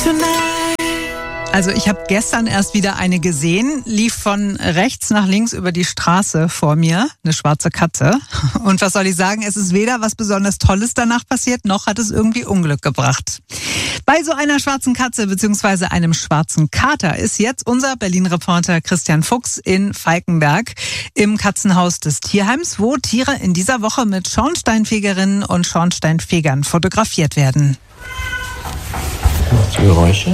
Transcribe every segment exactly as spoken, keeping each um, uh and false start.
Also ich habe gestern erst wieder eine gesehen, lief von rechts nach links über die Straße vor mir, eine schwarze Katze. Und was soll ich sagen, es ist weder was besonders Tolles danach passiert, noch hat es irgendwie Unglück gebracht. Bei so einer schwarzen Katze bzw. einem schwarzen Kater ist jetzt unser Berlin-Reporter Christian Fuchs in Falkenberg im Katzenhaus des Tierheims, wo Tiere in dieser Woche mit Schornsteinfegerinnen und Schornsteinfegern fotografiert werden. Geräusche.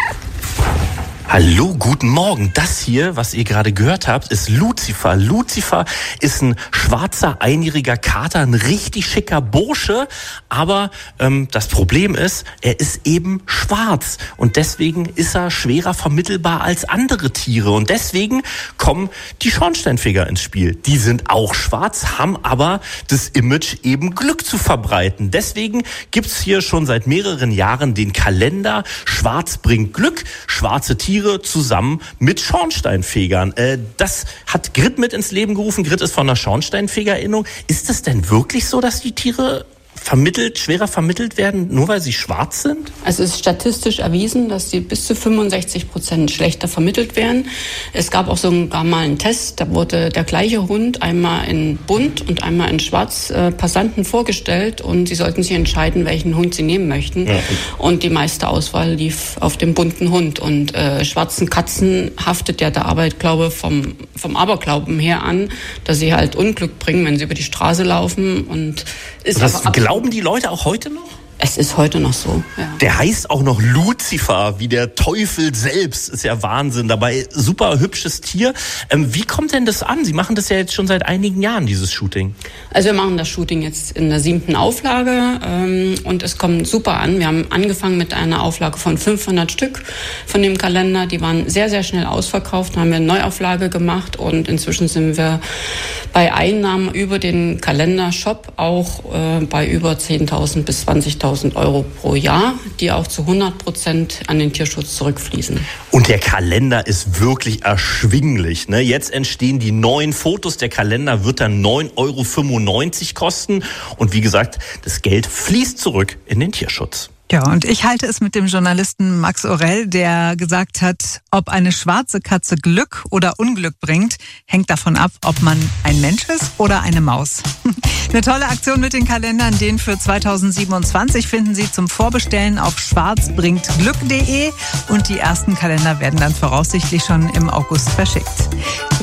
Hallo, guten Morgen. Das hier, was ihr gerade gehört habt, ist Lucifer. Lucifer ist ein schwarzer, einjähriger Kater, ein richtig schicker Bursche. Aber ähm, das Problem ist, er ist eben schwarz. Und deswegen ist er schwerer vermittelbar als andere Tiere. Und deswegen kommen die Schornsteinfeger ins Spiel. Die sind auch schwarz, haben aber das Image, eben Glück zu verbreiten. Deswegen gibt's hier schon seit mehreren Jahren den Kalender Schwarz bringt Glück. Schwarze Tiere zusammen mit Schornsteinfegern. Äh, das hat Grit mit ins Leben gerufen. Grit ist von der Schornsteinfeger-Innung. Ist es denn wirklich so, dass die Tiere vermittelt, schwerer vermittelt werden, nur weil sie schwarz sind? Also es ist statistisch erwiesen, dass die bis zu fünfundsechzig Prozent schlechter vermittelt werden. Es gab auch sogar mal einen Test, da wurde der gleiche Hund einmal in bunt und einmal in schwarz äh, Passanten vorgestellt und sie sollten sich entscheiden, welchen Hund sie nehmen möchten. Ja. Und die meiste Auswahl lief auf dem bunten Hund. Und äh, schwarzen Katzen haftet ja der Aberglaube vom, vom Aberglauben her an, dass sie halt Unglück bringen, wenn sie über die Straße laufen. Und ist das aber glauben die Leute auch heute noch? Es ist heute noch so, ja. Der heißt auch noch Lucifer, wie der Teufel selbst. Ist ja Wahnsinn. Dabei super hübsches Tier. Ähm, wie kommt denn das an? Sie machen das ja jetzt schon seit einigen Jahren, dieses Shooting. Also wir machen das Shooting jetzt in der siebten Auflage ähm, und es kommt super an. Wir haben angefangen mit einer Auflage von fünfhundert Stück von dem Kalender. Die waren sehr, sehr schnell ausverkauft. Dann haben wir eine Neuauflage gemacht und inzwischen sind wir bei Einnahmen über den Kalendershop auch äh, bei über zehntausend bis zwanzigtausend Euro pro Jahr, die auch zu hundert Prozent an den Tierschutz zurückfließen. Und der Kalender ist wirklich erschwinglich, ne? Jetzt entstehen die neuen Fotos. Der Kalender wird dann neun Euro fünfundneunzig kosten. Und wie gesagt, das Geld fließt zurück in den Tierschutz. Ja, und ich halte es mit dem Journalisten Max Orell, der gesagt hat, ob eine schwarze Katze Glück oder Unglück bringt, hängt davon ab, ob man ein Mensch ist oder eine Maus. Eine tolle Aktion mit den Kalendern, den für zweitausendsiebenundzwanzig finden Sie zum Vorbestellen auf schwarzbringtglück punkt de und die ersten Kalender werden dann voraussichtlich schon im August verschickt.